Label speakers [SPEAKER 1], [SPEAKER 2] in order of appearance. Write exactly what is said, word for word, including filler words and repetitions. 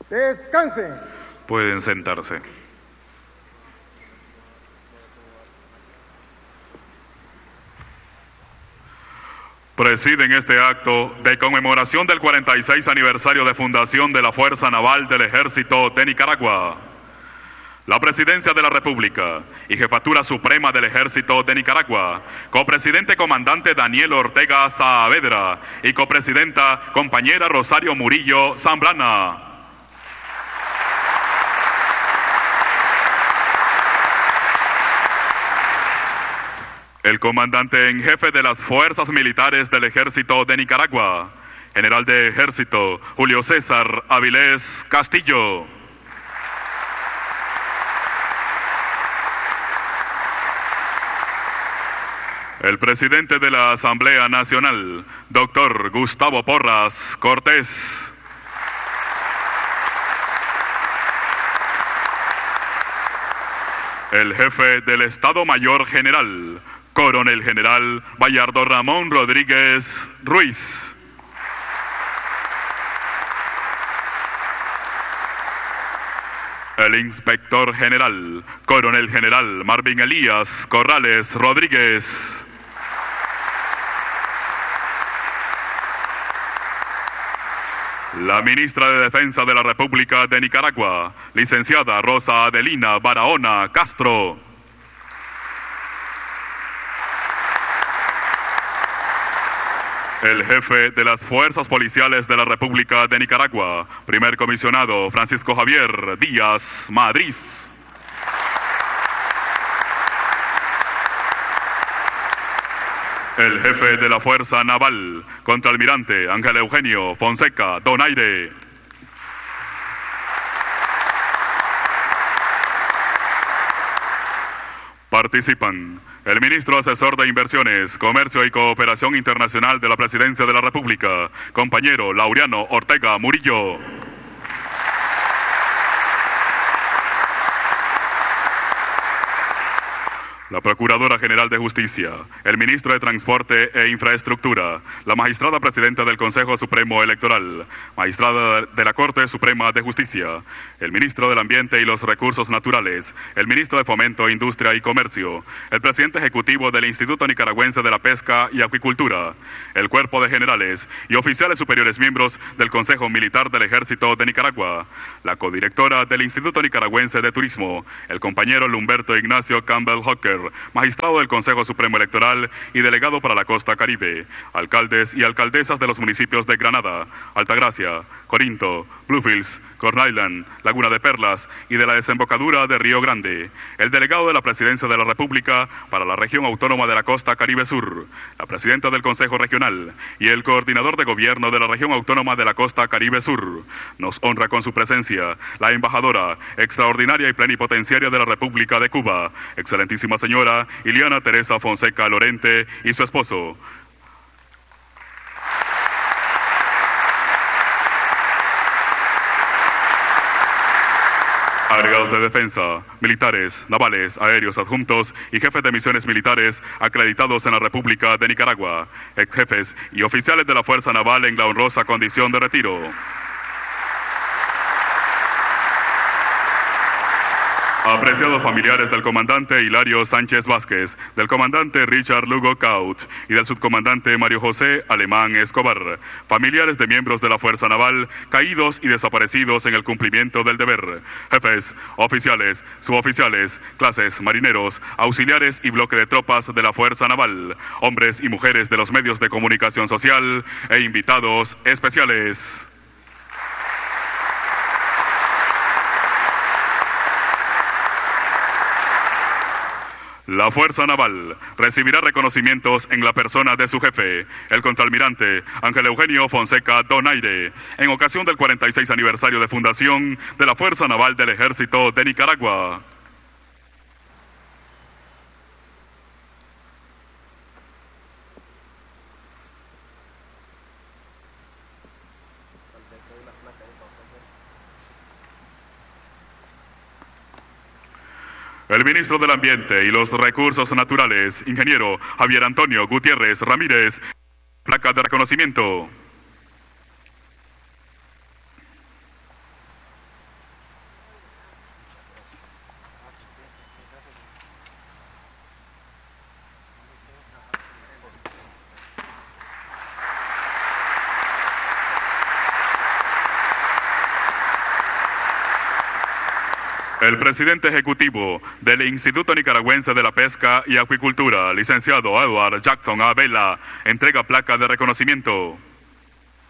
[SPEAKER 1] Descansen.
[SPEAKER 2] Pueden sentarse. Presiden este acto de conmemoración del cuarenta y seis aniversario de fundación de la Fuerza Naval del Ejército de Nicaragua. La Presidencia de la República y Jefatura Suprema del Ejército de Nicaragua, copresidente comandante Daniel Ortega Saavedra y copresidenta compañera Rosario Murillo Zambrana. El comandante en jefe de las Fuerzas Militares del Ejército de Nicaragua, general de Ejército Julio César Avilés Castillo. El presidente de la Asamblea Nacional, doctor Gustavo Porras Cortés. El jefe del Estado Mayor General, Coronel General Bayardo Ramón Rodríguez Ruiz. El Inspector General, Coronel General Marvin Elías Corrales Rodríguez. La Ministra de Defensa de la República de Nicaragua, licenciada Rosa Adelina Barahona Castro. El jefe de las Fuerzas Policiales de la República de Nicaragua, primer comisionado Francisco Javier Díaz Madrid. El jefe de la Fuerza Naval, contraalmirante Ángel Eugenio Fonseca Donaire. Participan el ministro asesor de Inversiones, Comercio y Cooperación Internacional de la Presidencia de la República, compañero Laureano Ortega Murillo. La Procuradora General de Justicia, el Ministro de Transporte e Infraestructura, la Magistrada Presidenta del Consejo Supremo Electoral, Magistrada de la Corte Suprema de Justicia, el Ministro del Ambiente y los Recursos Naturales, el Ministro de Fomento, Industria y Comercio, el Presidente Ejecutivo del Instituto Nicaragüense de la Pesca y Acuicultura, el Cuerpo de Generales y oficiales superiores miembros del Consejo Militar del Ejército de Nicaragua, la Codirectora del Instituto Nicaragüense de Turismo, el compañero Lumberto Ignacio Campbell Hawker, magistrado del Consejo Supremo Electoral y delegado para la Costa Caribe, alcaldes y alcaldesas de los municipios de Granada, Altagracia, Corinto, Bluefields, Corn Island, Laguna de Perlas y de la desembocadura de Río Grande, el delegado de la Presidencia de la República para la región autónoma de la Costa Caribe Sur, la presidenta del Consejo Regional y el coordinador de gobierno de la región autónoma de la Costa Caribe Sur. Nos honra con su presencia la embajadora extraordinaria y plenipotenciaria de la República de Cuba, excelentísima señora Iliana Teresa Fonseca Lorente y su esposo. Agregados de defensa, militares, navales, aéreos adjuntos y jefes de misiones militares acreditados en la República de Nicaragua, ex jefes y oficiales de la Fuerza Naval en la honrosa condición de retiro. Apreciados familiares del comandante Hilario Sánchez Vázquez, del comandante Richard Lugo Couch y del subcomandante Mario José Alemán Escobar, familiares de miembros de la Fuerza Naval caídos y desaparecidos en el cumplimiento del deber, jefes, oficiales, suboficiales, clases, marineros, auxiliares y bloque de tropas de la Fuerza Naval, hombres y mujeres de los medios de comunicación social e invitados especiales. La Fuerza Naval recibirá reconocimientos en la persona de su jefe, el contraalmirante Ángel Eugenio Fonseca Donaire, en ocasión del cuarenta y seis aniversario de fundación de la Fuerza Naval del Ejército de Nicaragua. El ministro del Ambiente y los Recursos Naturales, ingeniero Javier Antonio Gutiérrez Ramírez, placa de reconocimiento. El presidente ejecutivo del Instituto Nicaragüense de la Pesca y Acuicultura, licenciado Edward Jackson Abela, entrega placa de reconocimiento.